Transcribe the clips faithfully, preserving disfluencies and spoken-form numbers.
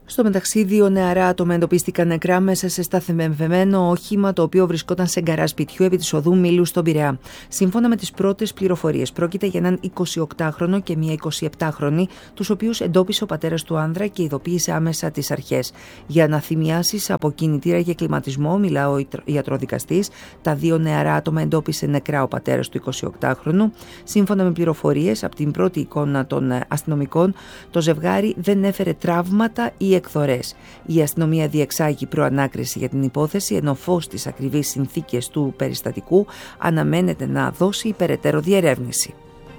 Στο μεταξύ, δύο νεαρά άτομα εντοπίστηκαν νεκρά μέσα σε σταθμευμένο όχημα, το οποίο βρισκόταν σε γκαράζ σπιτιού επί της οδού Μήλου στον Πειραιά. Σύμφωνα με τις πρώτες πληροφορίες, πρόκειται για έναν εικοσιοκτάχρονο και μία εικοσιεπτάχρονη, τους οποίους εντόπισε ο πατέρας του άνδρα και ειδοποίησε άμεσα τις αρχές. Για αναθυμιάσεις από κινητήρα και κλιματισμό, μιλά ο ιατροδικαστής, τα δύο νεαρά άτομα εντόπισε νεκρά ο πατέρας του εικοσιοκτάχρονου. Σύμφωνα με πληροφορίες από την πρώτη εικόνα των αστυνομικών, το ζευγάρι δεν έφερε τραύματα ή εκθορές. Η αστυνομία διεξάγει προανάκριση για την υπόθεση, ενώ φως στις ακριβείς συνθήκες του περιστατικού αναμένεται να δώσει υπεραιτέρω διερεύνηση.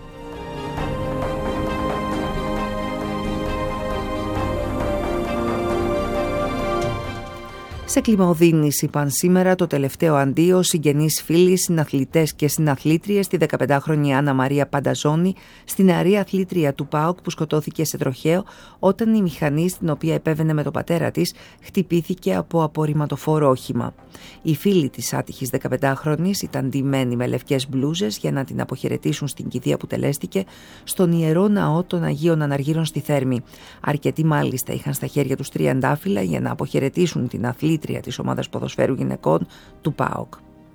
Σε κλίμα οδύνης είπαν σήμερα το τελευταίο αντίο συγγενείς φίλοι, συναθλητές και συναθλήτριες στη δεκαπεντάχρονη Άννα Μαρία Πανταζόνη, στη νεαρή αθλήτρια του ΠΑΟΚ που σκοτώθηκε σε τροχαίο όταν η μηχανή στην οποία επέβαινε με τον πατέρα της χτυπήθηκε από απορριμματοφόρο όχημα. Οι φίλοι της άτυχης δεκαπεντάχρονης ήταν ντυμένοι με λευκές μπλούζες για να την αποχαιρετήσουν στην κηδεία που τελέστηκε στον Ιερό Ναό των Αγίων Αναργύρων στη Θέρμη. Αρκετοί μάλιστα είχαν στα χέρια τους τριαντάφυλλα για να αποχαιρετήσουν την αθλήτρια της ομάδας ποδοσφαίρου γυναικών του ΠΑΟΚ.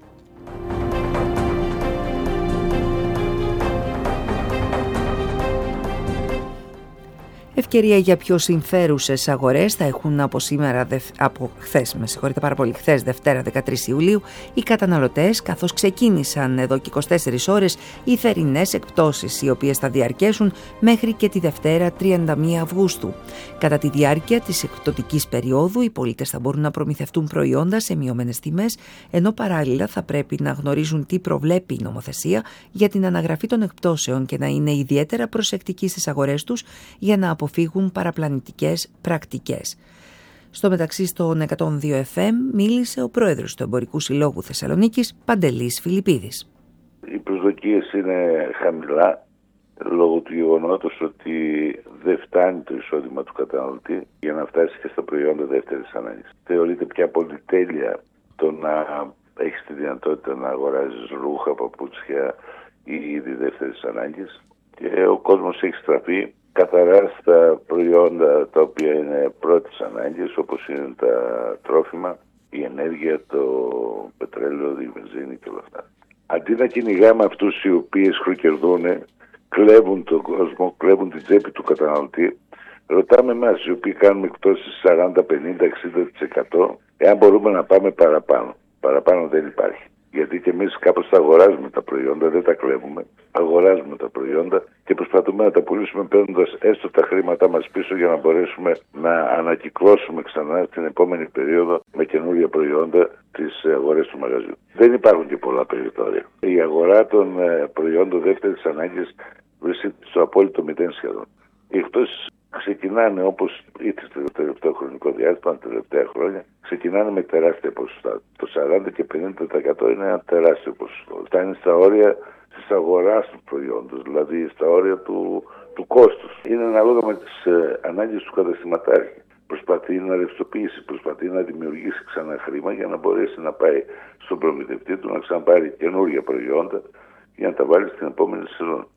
Ευκαιρία για πιο συμφέρουσες αγορές θα έχουν από σήμερα, από χθες, με συγχωρείτε πάρα πολύ, χθες Δευτέρα δεκατρείς Ιουλίου, οι καταναλωτές, καθώς ξεκίνησαν εδώ και είκοσι τέσσερις ώρες οι θερινές εκπτώσεις, οι οποίες θα διαρκέσουν μέχρι και τη Δευτέρα τριάντα μία Αυγούστου. Κατά τη διάρκεια της εκπτωτικής περίοδου, οι πολίτες θα μπορούν να προμηθευτούν προϊόντα σε μειωμένες τιμές, ενώ παράλληλα θα πρέπει να γνωρίζουν τι προβλέπει η νομοθεσία για την αναγραφή των εκπτώσεων και να είναι ιδιαίτερα προσεκτικοί στις αγορές τους για να αποφύγουν παραπλανητικές πρακτικές. Στο μεταξύ, στον εκατόν δύο εφ εμ μίλησε ο πρόεδρος του Εμπορικού Συλλόγου Θεσσαλονίκης, Παντελής Φιλιππίδης. Οι προσδοκίες είναι χαμηλά λόγω του γεγονότος ότι δεν φτάνει το εισόδημα του καταναλωτή για να φτάσει και στα προϊόντα δεύτερης ανάγκης. Θεωρείται πια πολυτέλεια το να έχεις τη δυνατότητα να αγοράζεις ρούχα, παπούτσια ή είδη δεύτερης ανάγκης και ο κόσμος έχει στραφεί καθαρά στα προϊόντα τα οποία είναι πρώτης ανάγκης, όπως είναι τα τρόφιμα, η ενέργεια, το πετρέλαιο, η βενζίνη και όλα αυτά. Αντί να κυνηγάμε αυτούς οι οποίοι χροκερδούν, κλέβουν τον κόσμο, κλέβουν την τσέπη του καταναλωτή, ρωτάμε εμάς οι οποίοι κάνουμε εκπτώσεις σαράντα, πενήντα, εξήντα τοις εκατό, εάν μπορούμε να πάμε παραπάνω. Παραπάνω δεν υπάρχει. Γιατί και εμείς κάπως τα αγοράζουμε τα προϊόντα, δεν τα κλέβουμε. Αγοράζουμε τα προϊόντα και προσπαθούμε να τα πουλήσουμε παίρνοντας έστω τα χρήματά μας πίσω για να μπορέσουμε να ανακυκλώσουμε ξανά την επόμενη περίοδο με καινούργια προϊόντα τις αγορές του μαγαζιού. Δεν υπάρχουν και πολλά περιθώρια. Η αγορά των προϊόντων δεύτερης ανάγκης βρίσκεται στο απόλυτο μηδέν σχεδόν. Οι εκπτώσεις ξεκινάνε όπως είτε στο τελευταίο χρονικό διάστημα, τα τελευταία χρόνια, ξεκινάνε με τεράστια ποσοστά. Το σαράντα και πενήντα τοις εκατό είναι ένα τεράστιο ποσοστό. Φτάνει στα όρια της αγοράς του προϊόντος, δηλαδή στα όρια του, του κόστους. Είναι ανάλογα με τις ε, ανάγκες του καταστηματάρχη. Προσπαθεί να ρευστοποιήσει, προσπαθεί να δημιουργήσει ξανά χρήμα για να μπορέσει να πάει στον προμηθευτή του, να ξαναπάρει καινούργια προϊόντα για να τα βάλει στην επόμενη σεζόν.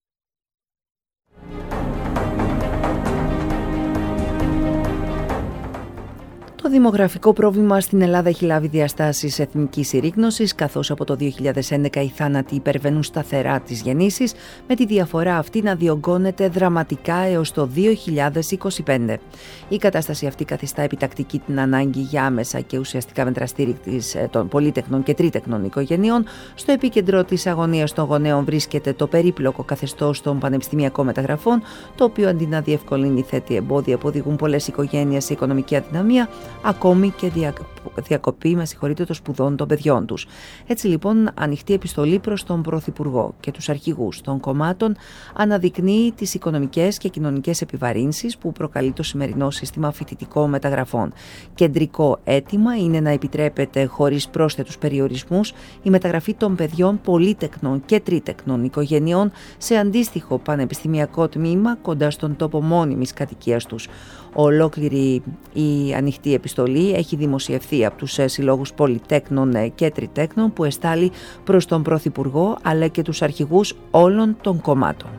Το δημογραφικό πρόβλημα στην Ελλάδα έχει λάβει διαστάσεις εθνικής συρρίκνωσης, καθώς από το δύο χιλιάδες έντεκα οι θάνατοι υπερβαίνουν σταθερά τις γεννήσεις, με τη διαφορά αυτή να διωγγώνεται δραματικά έως το δύο χιλιάδες είκοσι πέντε. Η κατάσταση αυτή καθιστά επιτακτική την ανάγκη για άμεσα και ουσιαστικά μέτρα στήριξης των πολύτεκνων και τρίτεκνων οικογενειών. Στο επίκεντρο της αγωνίας των γονέων βρίσκεται το περίπλοκο καθεστώς των πανεπιστημιακών μεταγραφών, το οποίο αντί να διευκολύνει θέτει εμπόδια που οδηγούν πολλές οικογένειες σε οικονομική αδυναμία, ακόμη και διακοπή με συγχωρείτε των σπουδών των παιδιών τους. Έτσι λοιπόν, ανοιχτή επιστολή προς τον Πρωθυπουργό και τους αρχηγούς των κομμάτων αναδεικνύει τις οικονομικές και κοινωνικές επιβαρύνσεις που προκαλεί το σημερινό σύστημα φοιτητικών μεταγραφών. Κεντρικό αίτημα είναι να επιτρέπεται χωρίς πρόσθετους περιορισμούς η μεταγραφή των παιδιών πολύτεκνων και τρίτεκνων οικογενειών σε αντίστοιχο πανεπιστημιακό τμήμα κοντά στον τόπο μόνιμης κατοικίας τους. Ολόκληρη η ανοιχτή επιστολή έχει δημοσιευθεί από τους συλλόγους πολυτέκνων και τριτέκνων που εστάλει προς τον Πρωθυπουργό αλλά και τους αρχηγούς όλων των κομμάτων.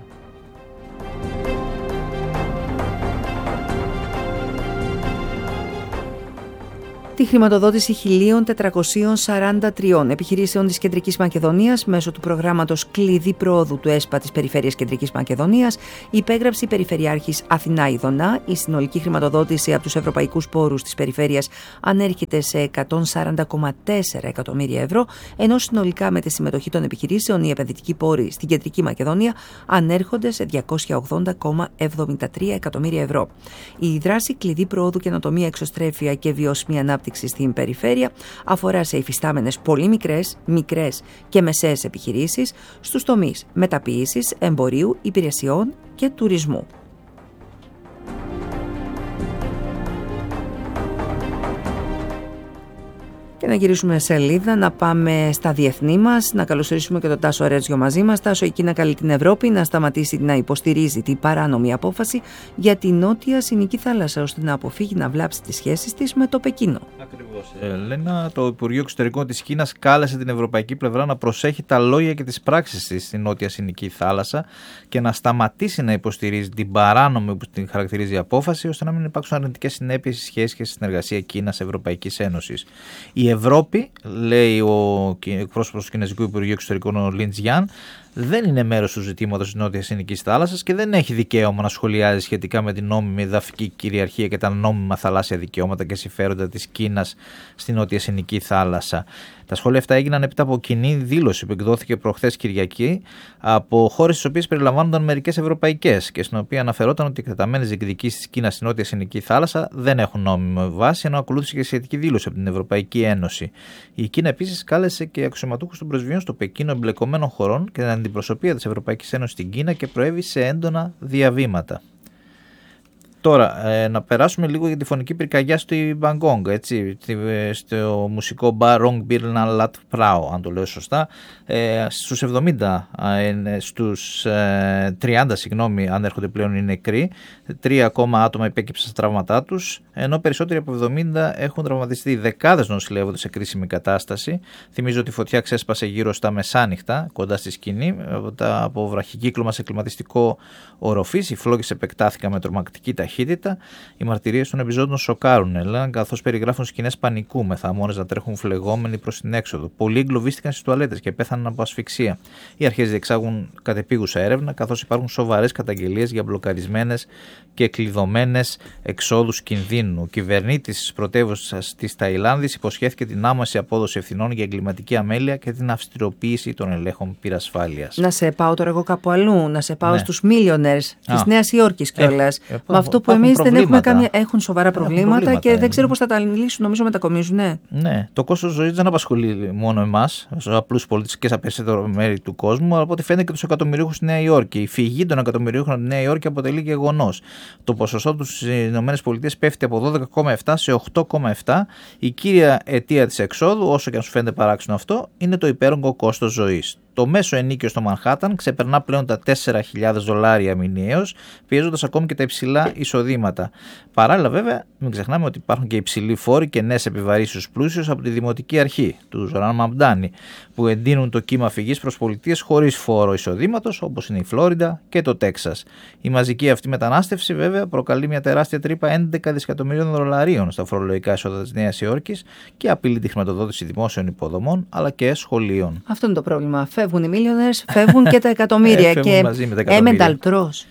τη χρηματοδότηση χίλια τετρακόσιων σαράντα τριών επιχειρήσεων της Κεντρικής Μακεδονίας μέσω του προγράμματος Κλειδί Προόδου του ΕΣΠΑ της Περιφέρειας Κεντρικής Μακεδονίας, υπέγραψε η Περιφερειάρχης Αθηνά Ιδονά. Η συνολική χρηματοδότηση από τους ευρωπαϊκούς πόρους της περιφέρειας ανέρχεται σε εκατόν σαράντα κόμμα τέσσερα εκατομμύρια ευρώ, ενώ συνολικά με τη συμμετοχή των επιχειρήσεων οι επενδυτικοί πόροι στην Κεντρική Μακεδονία ανέρχονται σε διακόσια ογδόντα κόμμα εβδομήντα τρία εκατομμύρια ευρώ. Η δράση Κλειδί Προόδου, Καινοτομία, Εξωστρέφεια και Βιώσιμη Ανάπτυξη στην περιφέρεια αφορά σε υφιστάμενες πολύ μικρές, μικρές και μεσαίες επιχειρήσεις στους τομείς μεταποίησης, εμπορίου, υπηρεσιών και τουρισμού. Και να γυρίσουμε σελίδα, να πάμε στα διεθνή μας, να καλωσορίσουμε και τον Τάσο Ρέτζιο μαζί μας. Τάσο, η Κίνα καλεί την Ευρώπη να σταματήσει να υποστηρίζει την παράνομη απόφαση για τη Νότια Συνική Θάλασσα, ώστε να αποφύγει να βλάψει τις σχέσεις της με το Πεκίνο. Ακριβώς. Ελένα, το Υπουργείο Εξωτερικών της Κίνας κάλεσε την ευρωπαϊκή πλευρά να προσέχει τα λόγια και τις πράξεις της στη Νότια Συνική Θάλασσα και να σταματήσει να υποστηρίζει την παράνομη, που την χαρακτηρίζει, απόφαση, ώστε να μην υπάρξουν αρνητικές συνέπειες στις σχέσεις και στη συνεργασία Κίνας-Ευρωπαϊκής Ένωσης. Η Ευρώπη, λέει ο εκπρόσωπος του Κινέζικου Υπουργείου Εξωτερικών, ο Λιν Τζιάν, δεν είναι μέρος του ζητήματος της Νότιας Συνικής Θάλασσας και δεν έχει δικαίωμα να σχολιάζει σχετικά με την νόμιμη εδαφική κυριαρχία και τα νόμιμα θαλάσσια δικαιώματα και συμφέροντα της Κίνας στη Νότια Συνική Θάλασσα. Τα σχόλια αυτά έγιναν έπειτα από κοινή δήλωση που εκδόθηκε προχθές Κυριακή από χώρες στις οποίες περιλαμβάνονταν μερικές ευρωπαϊκές και στην οποία αναφερόταν ότι οι εκτεταμένες διεκδικήσεις της Κίνας στη Νότια Συνική Θάλασσα δεν έχουν νόμιμη βάση, ενώ ακολούθησε και σχετική δήλωση από την Ευρωπαϊκή Ένωση. Η Κίνα επίσης κάλεσε και αξιωματούχους των πρεσβειών στο Πεκίνο εμπλεκομένων χωρών και την αντιπροσωπεία της Ευρωπαϊκής Ένωσης στην Κίνα και προέβη σε έντονα διαβήματα. Τώρα, ε, να περάσουμε λίγο για τη φωνική πυρκαγιά στη Μπαγκόγκ, έτσι, στο μουσικό μπαρ Rong Birna Lat Prao, αν το λέω σωστά. Ε, στους εβδομήντα, ε, στους ε, τριάντα, συγγνώμη, αν έρχονται πλέον οι νεκροί, τρία ακόμα άτομα υπέκυψαν στα τραύματά τους, ενώ περισσότεροι από εβδομήντα έχουν τραυματιστεί. Δεκάδες νοσηλεύονται σε κρίσιμη κατάσταση. Θυμίζω ότι η φωτιά ξέσπασε γύρω στα μεσάνυχτα, κοντά στη σκηνή, από βραχικύκλωμα σε κλιματιστικό οροφής. Οι φλόγες επεκτάθηκαν με τρομακτική ταχύτητα. Οι μαρτυρίες των επιζώντων σοκάρουν, Ελένα, καθώς περιγράφουν σκηνές πανικού με θαμώνες να τρέχουν φλεγόμενοι προς την έξοδο. Πολλοί εγκλωβίστηκαν στις τουαλέτες και πέθαναν από ασφυξία. Οι αρχές διεξάγουν κατεπίγουσα έρευνα, καθώς υπάρχουν σοβαρές καταγγελίες για μπλοκαρισμένες και κλειδωμένες εξόδους κινδύνου. Ο κυβερνήτης της πρωτεύουσας της Ταϊλάνδης υποσχέθηκε την άμεση απόδοση ευθυνών για εγκληματική αμέλεια και την αυστηροποίηση των ελέγχων πυρασφάλειας. Να σε πάω τώρα εγώ κάπου αλλού, να σε πάω, ναι, στους millionaires της Νέας Υόρκης κιόλας. Ε, ε, με αυτό που εμείς δεν έχουμε καμία. Έχουν σοβαρά προβλήματα, προβλήματα και ε, δεν ξέρω πώς θα τα λύσουν. Νομίζω μετακομίζουν, ναι. Ναι, το κόστος ζωής δεν απασχολεί μόνο εμάς, στους απλούς πολίτες και στα περισσότερα μέρη του κόσμου, αλλά από ό,τι φαίνεται και τους εκατομμυρίουχους στη Νέα Υόρκη. Η φυγή των εκατομμυρίουχων από τη Νέα Υόρκη αποτελεί γεγονός. Το ποσοστό του στις ΗΠΑ πέφτει από δώδεκα κόμμα επτά σε οκτώ κόμμα επτά. Η κύρια αιτία της εξόδου, όσο και αν σου φαίνεται παράξενο αυτό, είναι το υπέρογκο κόστος ζωής. Το μέσο ενίκιο στο Μανχάταν ξεπερνά πλέον τα τέσσερις χιλιάδες δολάρια μηνιαίως, πιέζοντας ακόμη και τα υψηλά εισοδήματα. Παράλληλα, βέβαια, μην ξεχνάμε ότι υπάρχουν και υψηλοί φόροι και νέες επιβαρύσεις στους πλούσιους από τη Δημοτική Αρχή του Ζοράν Μαμντάνη, που εντείνουν το κύμα φυγής προς πολιτείες χωρίς φόρο εισοδήματος, όπως είναι η Φλόριντα και το Τέξας. Η μαζική αυτή μετανάστευση, βέβαια, προκαλεί μια τεράστια τρύπα έντεκα δισεκατομμυρίων δολαρίων στα φορολογικά έσοδα της Νέας Υόρκης και απειλεί τη χρηματοδότηση δημόσιων υποδομών αλλά και σχολείων. Αυτό είναι το πρόβλημα. Φεύγουν οι millionaires, φεύγουν και τα εκατομμύρια. Και έμενταλ τρως.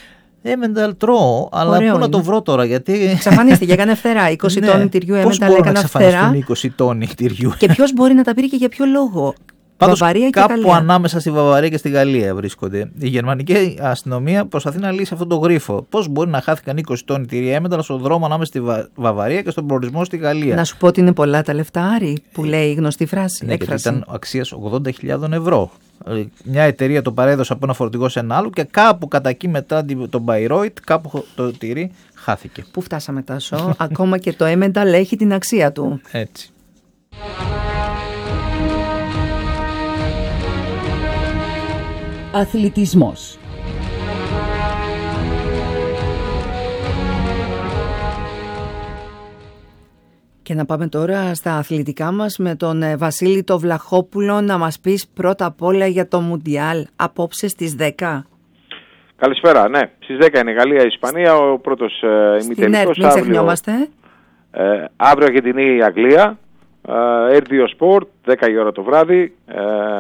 Έμενταλ τρώω, αλλά ωραίο πού να είναι. το βρω τώρα, γιατί. Εξαφανίστηκε, έκανε φτερά. είκοσι ναι, τόνοι τυριού έμενταλ έκανε φτερά. Πώς μπορούν να είκοσι τόνοι τυριού. Και ποιος μπορεί να τα πήρε και για ποιο λόγο. Πάντως, Βαβαρία και κάπου Γαλλία. ανάμεσα στη Βαβαρία και στη Γαλλία βρίσκονται. Η γερμανική αστυνομία προσπαθεί να λύσει αυτόν τον γρίφο. Πώς μπορεί να χάθηκαν είκοσι τόνοι τυρί έμενταλ στον δρόμο ανάμεσα στη Βα... Βαβαρία και στον προορισμό στη Γαλλία. Να σου πω ότι είναι πολλά τα λεφτά, Άρη, που λέει η γνωστή φράση. Ναι, γιατί ήταν αξίας ογδόντα χιλιάδες ευρώ. Μια εταιρεία το παρέδωσε από ένα φορτηγό σε ένα άλλο και κάπου κατά εκεί μετά τον Μπαϊρόιτ, κάπου το τυρί χάθηκε. Πού φτάσαμε, Τάσο? Ακόμα και το έμενταλ έχει την αξία του. Έτσι. Αθλητισμός. Και να πάμε τώρα στα αθλητικά μας με τον Βασίλη το Βλαχόπουλο να μας πεις πρώτα απ' όλα για το Μουντιάλ απόψε στις δέκα. Καλησπέρα, ναι. Στις δέκα είναι Γαλλία-Ισπανία, ο πρώτος ε, ημιτελικός. Στην ΕΡΤ, μην ξεχνιόμαστε. Ε, αύριο Αργεντινή η Αγγλία, ε, έρθει ο Σπορτ, δέκα η ώρα το βράδυ. Ε,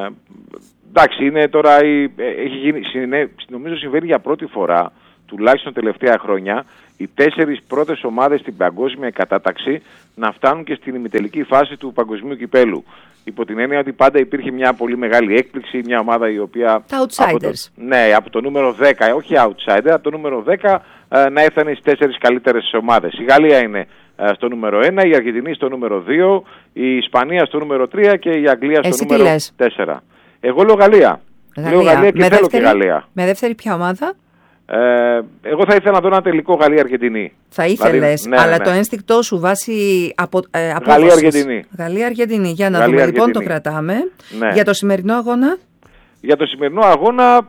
εντάξει, είναι τώρα, η, έχει γίνει, συνε, νομίζω συμβαίνει για πρώτη φορά, τουλάχιστον τελευταία χρόνια, οι τέσσερις πρώτες ομάδες στην παγκόσμια κατάταξη να φτάνουν και στην ημιτελική φάση του παγκοσμίου κυπέλου. Υπό την έννοια ότι πάντα υπήρχε μια πολύ μεγάλη έκπληξη, μια ομάδα η οποία... Τα outsiders. Από το, ναι, από το νούμερο δέκα, όχι outsider, από το νούμερο δέκα ε, να έφτανε στις τέσσερις καλύτερες ομάδες. Η Γαλλία είναι ε, στο νούμερο ένα, η Αργεντινή στο νούμερο δύο, η Ισπανία στο νούμερο τρία και η Αγγλία στο Εσύ νούμερο τέσσερα. Εγώ λέω Γαλλία. Γαλλία. Λέω Γαλλία και με θέλω δεύτερη, και Γαλλία. Με δεύτερη ποια ομάδα? Ε, εγώ θα ήθελα να δω ένα τελικό Γαλλία-Αργεντινή. Θα ήθελες, δηλαδή, ναι, αλλά ναι. το ένστικτό σου βάσει απο, ε, Γαλλία-Αργεντινή. Γαλλία-Αργεντινή. Για να Γαλλία, δούμε λοιπόν, Αργεντινή. το κρατάμε. Ναι. Για το σημερινό αγώνα. Για το σημερινό αγώνα,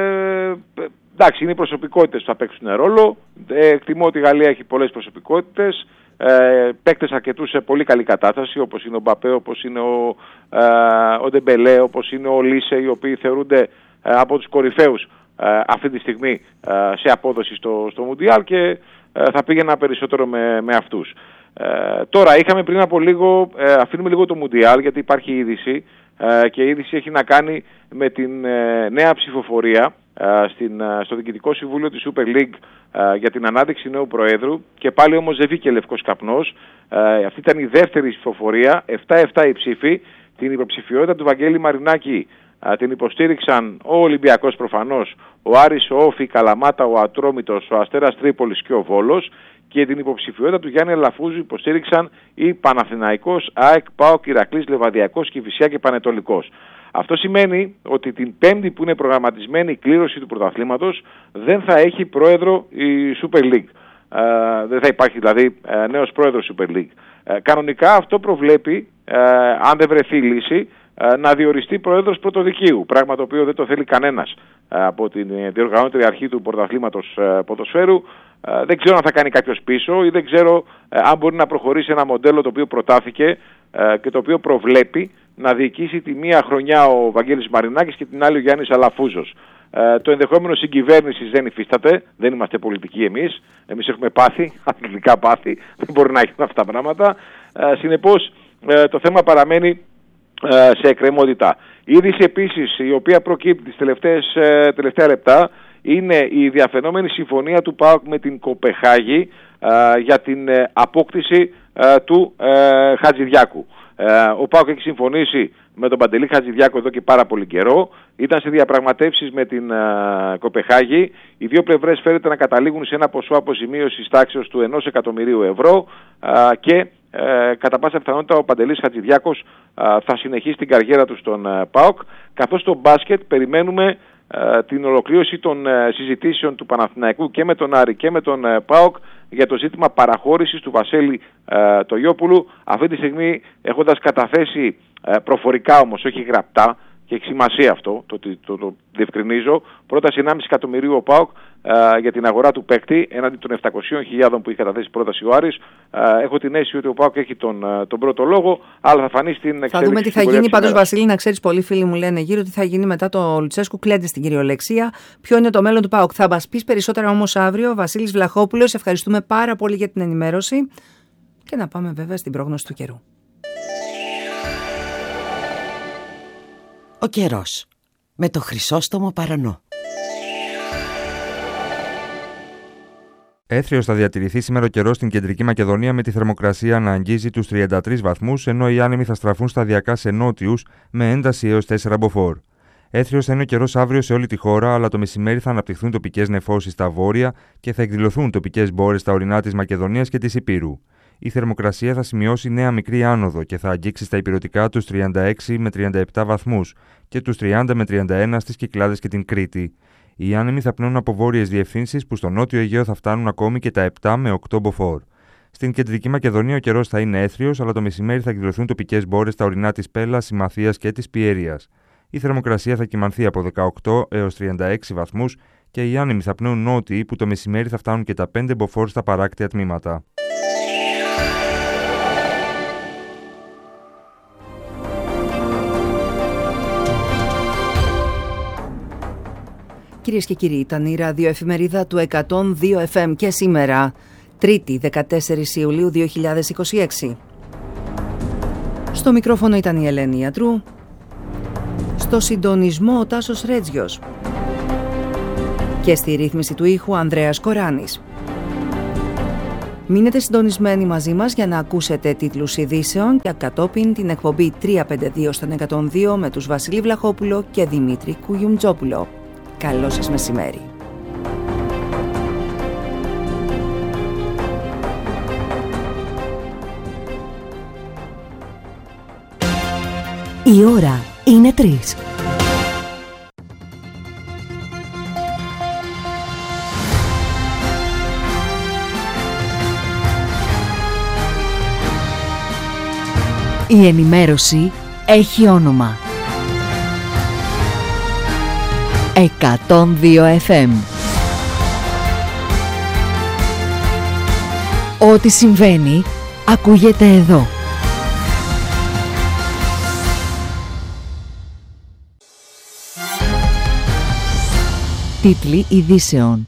ε, εντάξει, είναι οι προσωπικότητες που θα παίξουν ρόλο. Ε, εκτιμώ ότι η Γαλλία έχει πολλές προσωπικότητες. Ε, παίκτες αρκετούς σε πολύ καλή κατάσταση, όπως είναι ο Μπαπέ, όπως είναι ο, ε, ο Ντεμπελέ, όπως είναι ο Λίσε, οι οποίοι θεωρούνται ε, από τους κορυφαίους ε, αυτή τη στιγμή ε, σε απόδοση στο, στο Μουντιάλ και ε, θα πήγαινα περισσότερο με, με αυτούς. Ε, τώρα είχαμε πριν από λίγο, ε, αφήνουμε λίγο το Μουντιάλ γιατί υπάρχει είδηση ε, και η είδηση έχει να κάνει με την ε, νέα ψηφοφορία ε, στην, ε, στο Διοικητικό Συμβούλιο της Super League ε, για την ανάδειξη νέου Προέδρου και πάλι όμως δεν βγήκε λευκός καπνός. Ε, αυτή ήταν η δεύτερη ψηφοφορία, επτά επτά η ψήφη, την υποψηφιότητα του Βαγγέλη Μαρινάκη ε, την υποστήριξαν ο Ολυμπιακός προφανώς, ο Άρης, ο Όφη, η Καλαμάτα, ο Ατρόμητος, ο Αστέρας Τρίπολης και ο Βόλος και την υποψηφιότητα του Γιάννη Αλαφούζου υποστήριξαν η Παναθηναϊκός, ΑΕΚ, ΠΑΟΚ, Ηρακλής, Λεβαδιακός, Κηφισιά και Πανετολικός. Αυτό σημαίνει ότι την Πέμπτη που είναι προγραμματισμένη η κλήρωση του πρωταθλήματος δεν θα έχει πρόεδρο η Super League. Ε, δεν θα υπάρχει δηλαδή ε, νέος πρόεδρος Super League. Ε, κανονικά αυτό προβλέπει, ε, αν δεν βρεθεί λύση, ε, να διοριστεί πρόεδρος πρωτοδικείου, πράγμα το οποίο δεν το θέλει κανένας ε, από την διοργανώτρια αρχή του πρωταθλήματος ε, ποδοσφαίρου. Ε, δεν ξέρω αν θα κάνει κάποιος πίσω ή δεν ξέρω ε, αν μπορεί να προχωρήσει ένα μοντέλο το οποίο προτάθηκε ε, και το οποίο προβλέπει να διοικήσει τη μία χρονιά ο Βαγγέλης Μαρινάκης και την άλλη ο Γιάννης Αλαφούζος. Ε, το ενδεχόμενο συγκυβέρνησης δεν υφίσταται, δεν είμαστε πολιτικοί εμείς, εμείς έχουμε πάθει, αθλητικά πάθη, δεν μπορεί να γίνουν αυτά τα πράγματα. Ε, συνεπώς ε, το θέμα παραμένει ε, σε εκκρεμότητα. Η είδηση επίσης η οποία προκύπτει τις τελευταίες, ε, τελευταία λεπτά είναι η διαφαινόμενη συμφωνία του ΠΑΟΚ με την Κοπεχάγη ε, για την ε, απόκτηση ε, του ε, Χατζηδιάκου. Ε, ο ΠΑΟΚ έχει συμφωνήσει με τον Παντελή Χατζηδιάκο εδώ και πάρα πολύ καιρό. Ήταν σε διαπραγματεύσεις με την uh, Κοπεχάγη. Οι δύο πλευρές φαίνεται να καταλήγουν σε ένα ποσό αποζημίωσης τάξεως του ενός εκατομμυρίου ευρώ uh, και uh, κατά πάσα πιθανότητα ο Παντελής Χατζηδιάκος uh, θα συνεχίσει την καριέρα του στον uh, ΠΑΟΚ. Καθώς στο μπάσκετ περιμένουμε uh, την ολοκλήρωση των uh, συζητήσεων του Παναθηναϊκού και με τον Άρη και με τον uh, ΠΑΟΚ για το ζήτημα παραχώρησης του Βασέλη uh, Τογιόπουλου. Αυτή τη στιγμή έχοντας καταθέσει uh, προφορικά όμως, όχι γραπτά, και έχει σημασία αυτό, το, το, το, το διευκρινίζω, πρόταση ενάμιση εκατομμυρίου ο ΠΑΟΚ uh, για την αγορά του παίκτη έναντι των επτακόσιες χιλιάδες που έχει καταθέσει πρόταση ο Άρης. Uh, έχω την αίσθηση ότι ο ΠΑΟΚ έχει τον, uh, τον πρώτο λόγο, αλλά θα φανεί στην εξέλιξη. Θα δούμε τι θα γίνει. Πάντως, Βασίλη, να ξέρεις, πολλοί φίλοι μου λένε γύρω τι θα γίνει μετά το Λουτσέσκου. Κλαίντε στην κυριολεξία. Ποιο είναι το μέλλον του ΠΑΟΚ. Θα μας πεις περισσότερα όμως αύριο. Βασίλης Βλαχόπουλος, ευχαριστούμε πάρα πολύ για την ενημέρωση. Και να πάμε βέβαια στην πρόγνωση του καιρού. Ο καιρός με το Χρυσόστομο Παρανό. Έθριος θα διατηρηθεί σήμερα ο καιρός στην Κεντρική Μακεδονία με τη θερμοκρασία να αγγίζει τους τριάντα τρεις βαθμούς, ενώ οι άνεμοι θα στραφούν σταδιακά σε νότιους με ένταση έως τέσσερα μποφόρ. Έθριος θα είναι ο καιρός αύριο σε όλη τη χώρα, αλλά το μεσημέρι θα αναπτυχθούν τοπικές νεφώσεις στα βόρεια και θα εκδηλωθούν τοπικές μπόρες στα ορεινά της Μακεδονίας και της Ηπείρου. Η θερμοκρασία θα σημειώσει νέα μικρή άνοδο και θα αγγίξει στα ηπειρωτικά τους τριάντα έξι με τριάντα επτά βαθμούς και τους τριάντα με τριάντα ένα στις Κυκλάδες και την Κρήτη. Οι άνεμοι θα πνέουν από βόρειες διευθύνσεις που στο νότιο Αιγαίο θα φτάνουν ακόμη και τα επτά με οκτώ μποφόρ. Στην Κεντρική Μακεδονία ο καιρός θα είναι έθριος, αλλά το μεσημέρι θα εκδηλωθούν τοπικές μπόρες στα ορεινά της Πέλλας, Συμμαθίας και της Πιέρειας. Η θερμοκρασία θα κυμανθεί από δεκαοκτώ έως τριάντα έξι βαθμούς και οι άνεμοι θα πνέουν νότιοι που το μεσημέρι θα φτάνουν και τα πέντε μποφόρ στα παράκτια τμήματα. Κυρίες και κύριοι, ήταν η ραδιοεφημερίδα του εκατόν δύο εφ εμ και σήμερα Τρίτη, δεκατέσσερις Ιουλίου δύο χιλιάδες είκοσι έξι. Στο μικρόφωνο ήταν η Ελένη Ιατρού. Στο συντονισμό ο Τάσος Ρέτζιος. Και στη ρύθμιση του ήχου Ανδρέας Κοράνης. Μείνετε συντονισμένοι μαζί μας για να ακούσετε τίτλους ειδήσεων και κατόπιν την εκπομπή τριακόσια πενήντα δύο στον εκατόν δύο με τους Βασίλη Βλαχόπουλο και Δημήτρη Κουγιουμτζόπουλο. Καλό σας μεσημέρι. Η ώρα είναι τρεις. Η ενημέρωση έχει όνομα. εκατόν δύο εφ εμ. Ό,τι συμβαίνει ακούγεται εδώ. Τίτλοι ειδήσεων.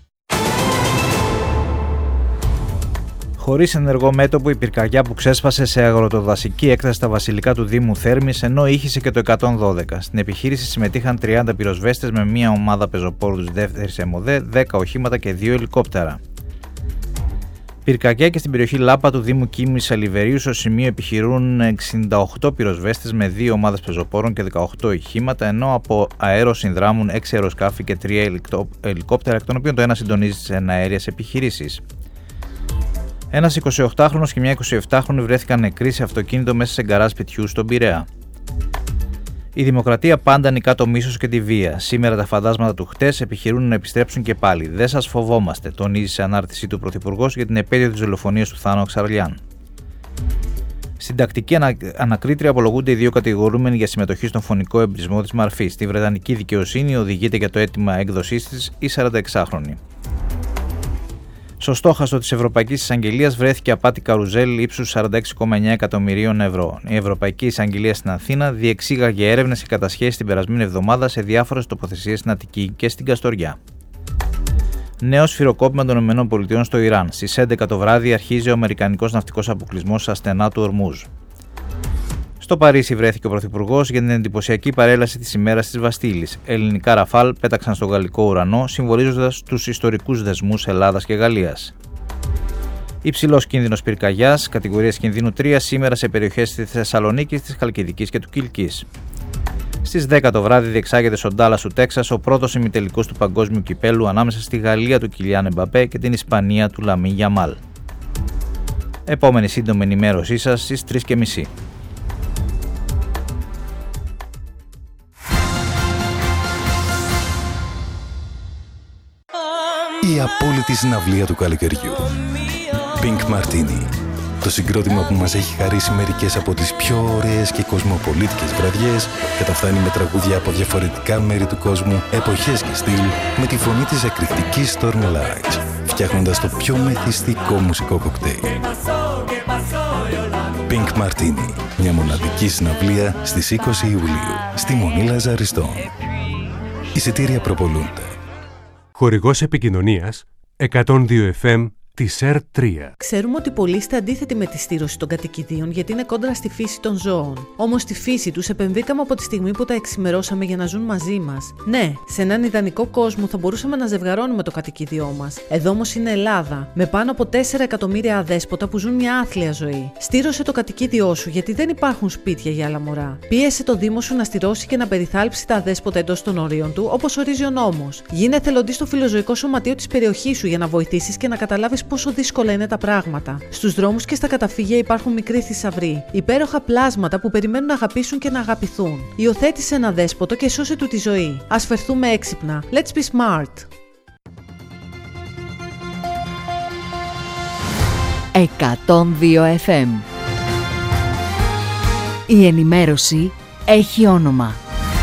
Χωρίς ενεργό μέτωπο η πυρκαγιά που ξέσπασε σε αγροτοδασική έκταση στα βασιλικά του Δήμου Θέρμης, ενώ ήχησε και το εκατόν δώδεκα. Στην επιχείρηση συμμετείχαν τριάντα πυροσβέστες με μία ομάδα πεζοπόρου της δεύτερης ΕΜΟΔΕ, δέκα οχήματα και δύο ελικόπτερα. Πυρκαγιά και στην περιοχή Λάπα του Δήμου Κίμης Αλιβερίου. Στο σημείο επιχειρούν εξήντα οκτώ πυροσβέστες με δύο ομάδες πεζοπόρων και δεκαοκτώ οχήματα, ενώ από αέρο συνδράμουν έξι αεροσκάφη και τρία ελικόπτερα, εκ των οποίων το ένα συντονίζει τις εναέριες επιχειρήσεις. Ένας εικοσιοκτάχρονος και μια εικοσιεπτάχρονη βρέθηκαν νεκροί σε αυτοκίνητο μέσα σε γκαράζ σπιτιού στον Πειραιά. Η Δημοκρατία πάντα νικά το μίσος και τη βία. Σήμερα τα φαντάσματα του χτες επιχειρούν να επιστρέψουν και πάλι. Δεν σας φοβόμαστε, τονίζει σε ανάρτησή του Πρωθυπουργός για την επέτειο της δολοφονίας του Θάνο Αξαρλιάν. Στην τακτική ανα... ανακρίτρια απολογούνται οι δύο κατηγορούμενοι για συμμετοχή στον φωνικό εμπρισμό της Μαρφής. Στη Βρετανική δικαιοσύνη οδηγείται για το αίτημα έκδοσής της η σαρανταεξάχρονη. Στο στόχαστο της Ευρωπαϊκής Εισαγγελίας βρέθηκε απάτη καρουζέλ ύψους σαράντα έξι κόμμα εννέα εκατομμυρίων ευρώ. Η Ευρωπαϊκή Εισαγγελία στην Αθήνα διεξήγαγε έρευνες και κατασχέσεις την περασμένη εβδομάδα σε διάφορες τοποθεσίες στην Αττική και στην Καστοριά. Νέο σφυροκόπημα των ΗΠΑ στο Ιράν. Στις έντεκα το βράδυ αρχίζει ο αμερικανικός ναυτικός αποκλεισμός στα στενά του Ορμούζ. Στο Παρίσι βρέθηκε ο Πρωθυπουργός για την εντυπωσιακή παρέλαση της ημέρας της Βαστίλης. Ελληνικά ραφάλ πέταξαν στο γαλλικό ουρανό, συμβολίζοντας τους ιστορικούς δεσμούς Ελλάδας και Γαλλίας. Υψηλός κίνδυνος πυρκαγιάς, κατηγορίας κινδύνου τρία, σήμερα σε περιοχές της Θεσσαλονίκης, της Χαλκιδικής και του Κιλκής. Στις δέκα το βράδυ διεξάγεται στο Ντάλλας του Τέξας ο πρώτος ημιτελικός του παγκόσμιου κυπέλου ανάμεσα στη Γαλλία του Κιλιάν Εμπαπέ και την Ισπανία του Λαμίν Γιαμάλ. Επόμενη σύντομη ενημέρωσή σας στις τρεις και μισή. Η απόλυτη συναυλία του καλοκαιριού. Pink Martini. Το συγκρότημα που μας έχει χαρίσει μερικές από τις πιο ωραίες και κοσμοπολίτικες βραδιές, καταφθάνει με τραγούδια από διαφορετικά μέρη του κόσμου, εποχές και στυλ, με τη φωνή της εκρηκτικής Storm Lights, φτιάχνοντας το πιο μεθυστικό μουσικό κοκτέιλ. Pink Martini. Μια μοναδική συναυλία στις είκοσι Ιουλίου, στη Μονή Λαζαριστών. Εισιτήρια προπολούνται. Χορηγός επικοινωνίας εκατόν δύο εφ εμ της ΕΡ τρία. Ξέρουμε ότι πολλοί είστε αντίθετοι με τη στήρωση των κατοικιδίων γιατί είναι κόντρα στη φύση των ζώων. Όμως στη φύση τους επενδύκαμε από τη στιγμή που τα εξημερώσαμε για να ζουν μαζί μας. Ναι, σε έναν ιδανικό κόσμο θα μπορούσαμε να ζευγαρώνουμε το κατοικίδιό μας. Εδώ όμως είναι Ελλάδα, με πάνω από τέσσερα εκατομμύρια αδέσποτα που ζουν μια άθλια ζωή. Στήρωσε το κατοικίδιό σου γιατί δεν υπάρχουν σπίτια για άλλα μωρά. Πίεσε το Δήμο σου να στηρώσει και να περιθάλψει τα αδέσποτα εντός των ορίων του, όπως ορίζει ο νόμος. Γίνε εθελοντής στο φιλοζωικό σωματείο της περιοχής σου για να βοηθήσεις και να καταλάβεις πόσο δύσκολα είναι τα πράγματα. Στους δρόμους και στα καταφύγια υπάρχουν μικροί θησαυροί, υπέροχα πλάσματα που περιμένουν να αγαπήσουν και να αγαπηθούν. Υιοθέτησε ένα δέσποτο και σώσε του τη ζωή. Ας φερθούμε έξυπνα. Let's be smart. εκατόν δύο εφ εμ. Η ενημέρωση έχει όνομα.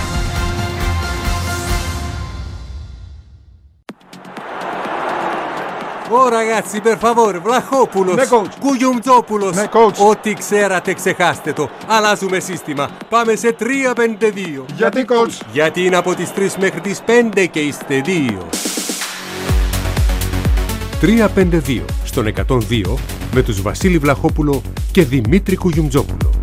Oh ragazzi, per favore, Βλαχόπουλος, ναι, Κουγιουμτζόπουλος, ναι, ό,τι ξέρατε ξεχάστε το. Αλλάζουμε σύστημα. Πάμε σε τρία πέντε δύο. Γιατί, coach? Γιατί είναι από τις τρεις μέχρι τις πέντε και είστε δύο. τρία πέντε δύο. στον εκατόν δύο με τους Βασίλη Βλαχόπουλο και Δημήτρη Κουγιουμτζόπουλο.